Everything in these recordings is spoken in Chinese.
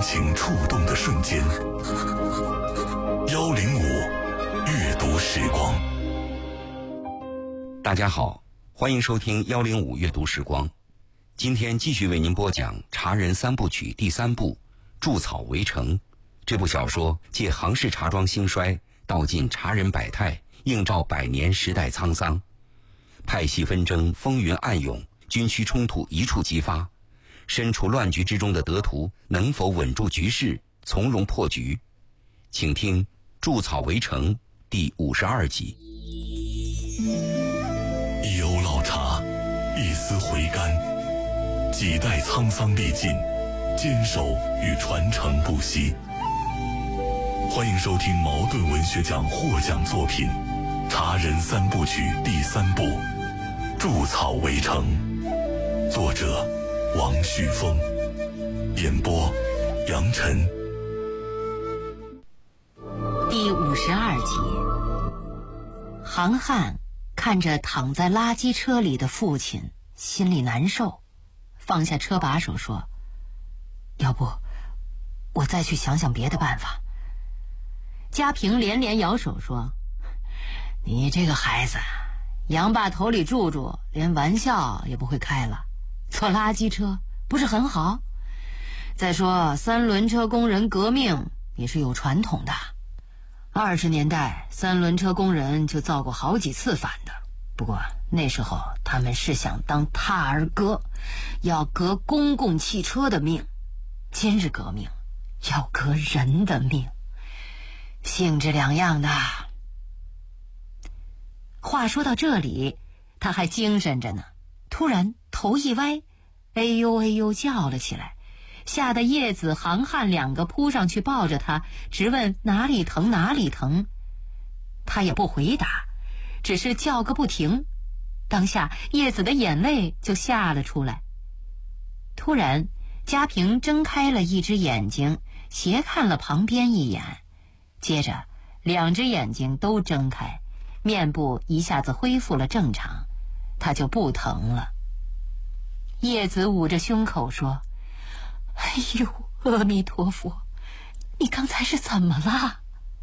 情触动的瞬间。105阅读时光。 大家好，欢迎收听105阅读时光。今天继续为您播讲《茶人三部曲》第3部《筑草围城》。这部小说借杭氏茶庄兴衰，道尽茶人百态，映照百年时代沧桑。派系纷争风云暗涌，军区冲突一触即发。身处乱局之中的德图能否稳住局势，从容破局？请听《筑草围城》第52集。 一瓯老茶，一丝回甘，几代沧桑历尽，坚守与传承不息。欢迎收听茅盾文学奖获奖作品《茶人三部曲》第3部《筑草围城》，作者王旭峰，演播杨晨。 第52集。杭汉看着躺在垃圾车里的父亲，心里难受，放下车把手说：要不我再去想想别的办法。家平连连摇手说：你这个孩子，杨爸头里住住，连玩笑也不会开了，坐垃圾车不是很好？再说三轮车工人革命也是有传统的，20年代三轮车工人就造过好几次反的，不过那时候他们是想当踏儿革，要革公共汽车的命，今日革命要革人的命，性质两样的。话说到这里，他还精神着呢，突然头一歪，哎呦哎呦叫了起来，吓得叶子、杭汉2个扑上去抱着他，直问哪里疼哪里疼。他也不回答，只是叫个不停。当下叶子的眼泪就下了出来。突然家平睁开了一只眼睛，斜看了旁边一眼，接着2只眼睛都睁开，面部一下子恢复了正常，他就不疼了。叶子捂着胸口说：哎呦，阿弥陀佛，你刚才是怎么了？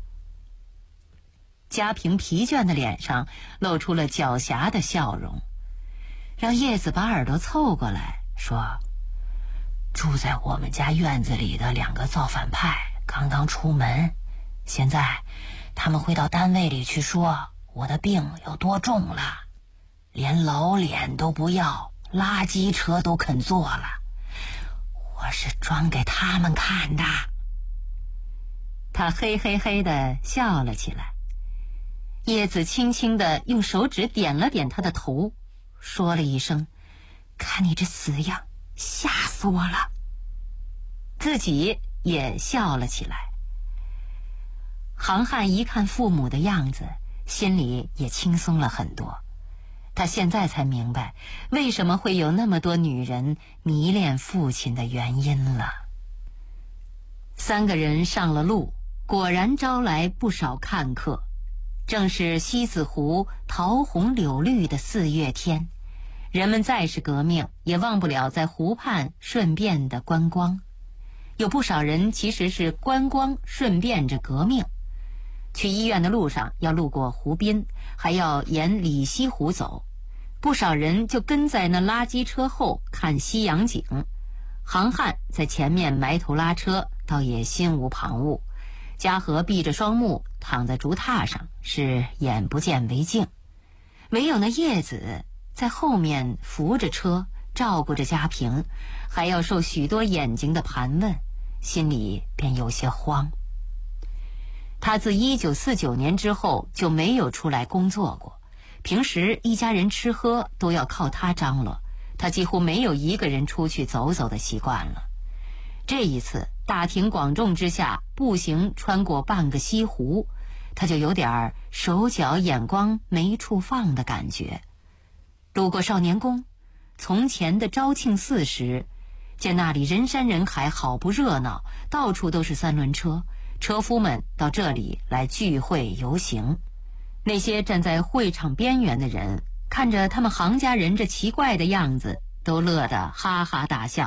家平疲倦的脸上露出了狡黠的笑容，让叶子把耳朵凑过来说：住在我们家院子里的2个造反派刚刚出门，现在他们会到单位里去说我的病有多重了，连老脸都不要，垃圾车都肯坐了，我是装给他们看的。他嘿嘿嘿地笑了起来。叶子轻轻地用手指点了点他的头，说了一声：看你这死样，吓死我了。自己也笑了起来。杭汉一看父母的样子，心里也轻松了很多。他现在才明白为什么会有那么多女人迷恋父亲的原因了。3个人上了路，果然招来不少看客。正是西子湖桃红柳绿的4月天，人们再是革命，也忘不了在湖畔顺便的观光。有不少人其实是观光顺便着革命。去医院的路上要路过湖滨，还要沿里西湖走，不少人就跟在那垃圾车后看夕阳景。杭汉在前面埋头拉车，倒也心无旁骛。嘉禾闭着双目躺在竹榻上，是眼不见为净。唯有那叶子在后面扶着车，照顾着家平，还要受许多眼睛的盘问，心里便有些慌。他自1949年之后就没有出来工作过，平时一家人吃喝都要靠他张罗，他几乎没有一个人出去走走的习惯了。这一次大庭广众之下步行穿过半个西湖，他就有点手脚眼光没处放的感觉。路过少年宫，从前的昭庆寺时，见那里人山人海，好不热闹，到处都是3轮车，车夫们到这里来聚会游行。那些站在会场边缘的人看着他们杭家人这奇怪的样子，都乐得哈哈大笑。